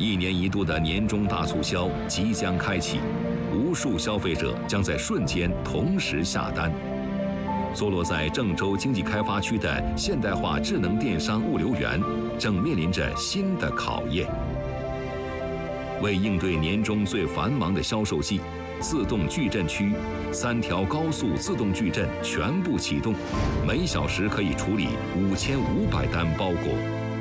一年一度的年终大促销即将开启，无数消费者将在瞬间同时下单。坐落在郑州经济开发区的现代化智能电商物流园，正面临着新的考验。为应对年终最繁忙的销售季，自动矩阵区3条高速自动矩阵全部启动，每小时可以处理5500单包裹。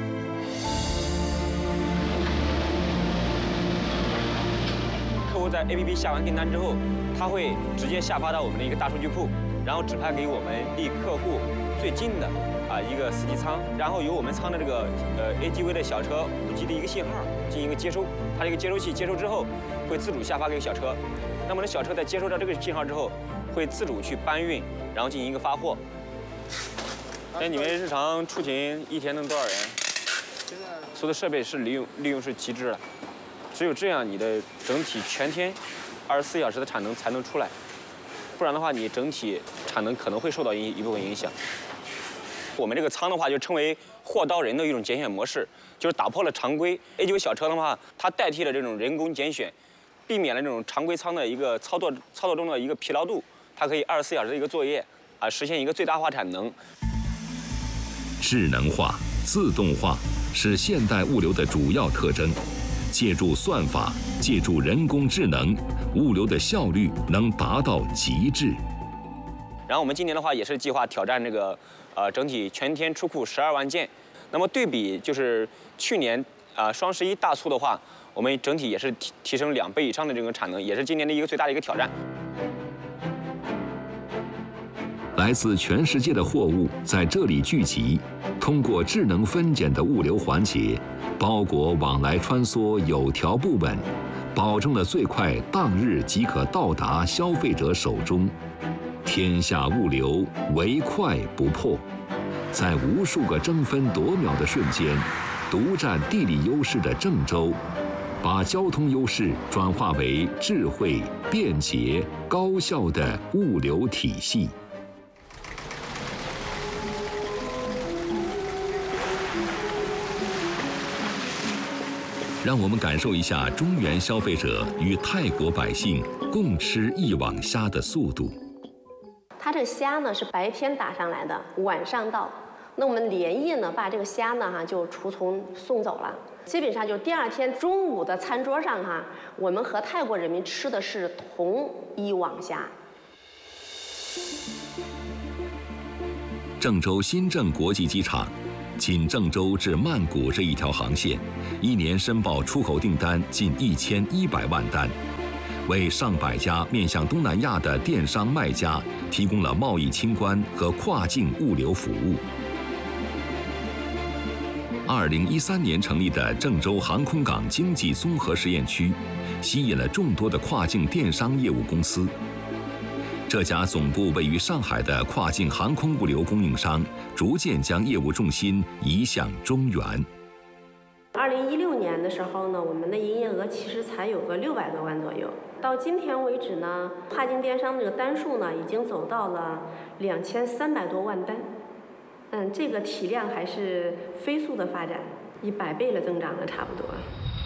客户在 APP 下完订单之后，他会直接下发到我们的一个大数据库，然后指派给我们离客户最近的一个司机舱，然后由我们舱的这个AGV 的小车5G 的一个信号进行一个接收，它这个接收器接收之后会自主下发给小车，那么呢小车在接收到这个信号之后，会自主去搬运，然后进行一个发货。那你们日常出勤一天能多少人？所有的设备是利用是极致的，只有这样你的整体全天24小时的产能才能出来，不然的话你整体产能可能会受到一部分影响。我们这个舱的话就称为货到人的一种拣选模式，就是打破了常规 AGV 小车的话，它代替了这种人工拣选，避免了这种常规舱的一个操作中的一个疲劳度，它可以24小时的一个作业实现一个最大化产能。 智能化、自动化是现代物流的主要特征。借助算法，借助人工智能，物流的效率能达到极致。 然后我们今年的话也是计划挑战这个整体全天出库12万件。那么对比就是去年双11大促的话，我们整体也是提升2倍以上的这个产能，也是今年的一个最大的一个挑战。 来自全世界的货物在这里聚集，通过智能分拣的物流环节，包裹往来穿梭有条不紊，保证了最快当日即可到达消费者手中。天下物流唯快不破，在无数个争分夺秒的瞬间，独占地理优势的郑州，把交通优势转化为智慧、便捷、高效的物流体系。让我们感受一下中原消费者与泰国百姓共吃一网虾的速度。 它这虾呢是白天打上来的，晚上到。那我们连夜呢把这个虾呢就储存送走了。基本上就第2天中午的餐桌上我们和泰国人民吃的是同一网虾。 郑州新郑国际机场。仅郑州至曼谷这一条航线，1年申报出口订单近1100万单，为上百家面向东南亚的电商卖家提供了贸易清关和跨境物流服务。2013年成立的郑州航空港经济综合实验区，吸引了众多的跨境电商业务公司。这家总部位于上海的跨境航空物流供应商，逐渐将业务重心移向中原。 2016年的时候呢，我们的营业额其实才有个600多万左右。到今天为止呢，跨境电商这个单数呢，已经走到了2300多万单。这个体量还是飞速的发展，100倍的增长了，差不多。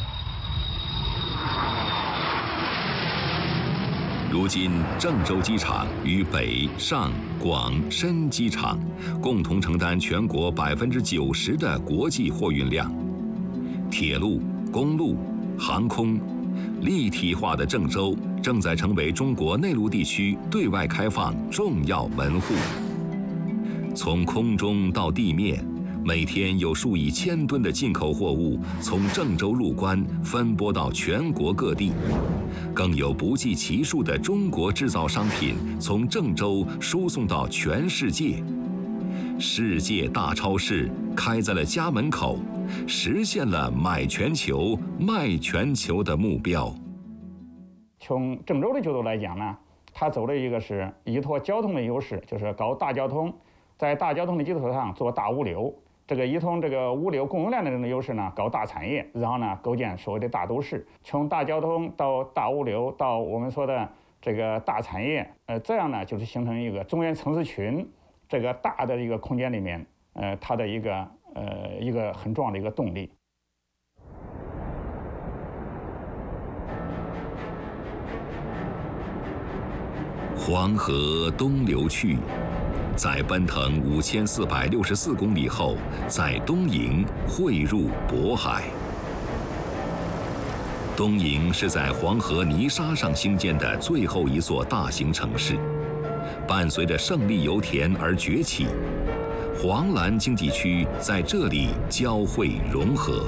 如今，郑州机场与北上广深机场共同承担全国90%的国际货运量。铁路、公路、航空，立体化的郑州正在成为中国内陆地区对外开放重要门户。从空中到地面，每天有数以千吨的进口货物从郑州入关，分拨到全国各地。更有不计其数的中国制造商品从郑州输送到全世界。世界大超市开在了家门口，实现了买全球、卖全球的目标。 从郑州的角度来讲呢，它走的一个是依托交通的优势，就是搞大交通，在大交通的基础上做大物流。这个依通这个物流供应链的这种优势呢，搞大产业，然后呢构建所谓的大都市，从大交通到大物流到我们说的这个大产业，这样呢就是形成一个中原城市群这个大的一个空间里面，它的一个很重要的一个动力。 黄河东流去，在奔腾5464公里后，在东营汇入渤海。东营是在黄河泥沙上兴建的最后一座大型城市，伴随着胜利油田而崛起。黄蓝经济区在这里交汇融合。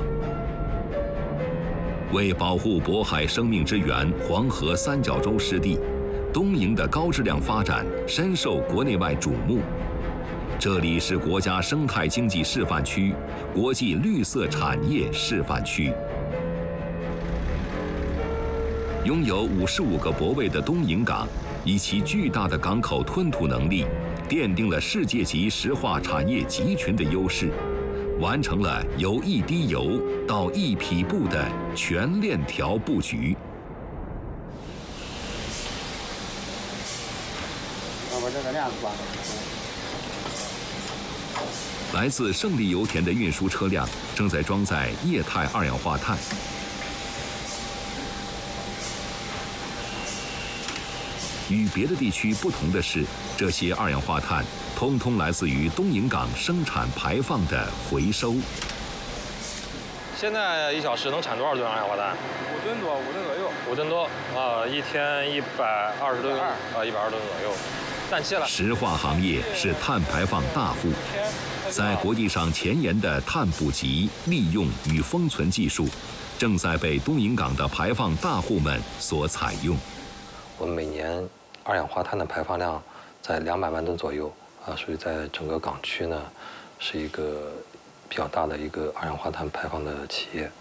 为保护渤海生命之源黄河三角洲湿地，东营的高质量发展深受国内外瞩目。这里是国家生态经济示范区、国际绿色产业示范区。拥有55个泊位的东营港，以其巨大的港口吞吐能力，奠定了世界级石化产业集群的优势，完成了由一滴油到一匹布的全链条布局。 我这个链子吧。 来自胜利油田的运输车辆正在装载液态二氧化碳。与别的地区不同的是，这些二氧化碳通通来自于东营港生产排放的回收。 现在1小时能产多少吨二氧化碳 ？5吨多，5吨左右。 5吨多啊，一天120吨啊，120吨左右。氮气了。 石化行业是碳排放大户，在国际上前沿的碳捕集、利用与封存技术，正在被东营港的排放大户们所采用。 我们每年二氧化碳的排放量在200万吨左右啊，所以在整个港区呢，是一个比较大的一个二氧化碳排放的企业。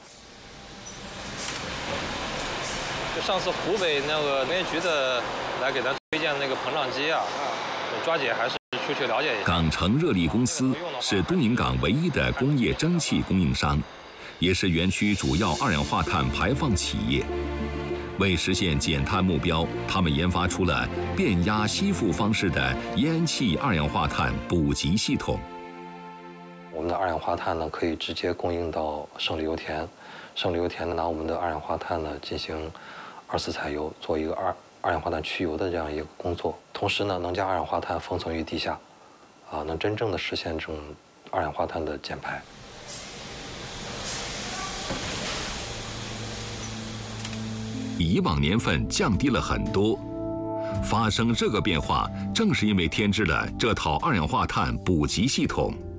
就上次湖北那个能源局的来给咱推荐那个膨胀机啊，抓紧还是出去了解一下。 港城热力公司是东营港唯一的工业蒸汽供应商，也是园区主要二氧化碳排放企业。为实现减碳目标，他们研发出了变压吸附方式的烟气二氧化碳补给系统。 我们的二氧化碳呢，可以直接供应到胜利油田，胜利油田呢拿我们的二氧化碳呢进行2次采油，做一个二氧化碳去油的这样一个工作，同时呢能将二氧化碳封存于地下，啊，能真正的实现这种二氧化碳的减排。 以往年份降低了很多，发生这个变化，正是因为添置了这套二氧化碳补给系统。